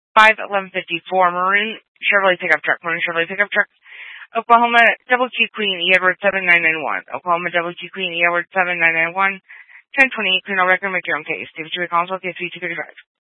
51154 Maroon Chevrolet pickup truck. Maroon Chevrolet pickup truck. Oklahoma Double Q Queen E Edward 7991. Oklahoma Double Q Queen E Edward 7991. 1028 Queen. I'll record make your own case. David Joy Collinsville, case 3235.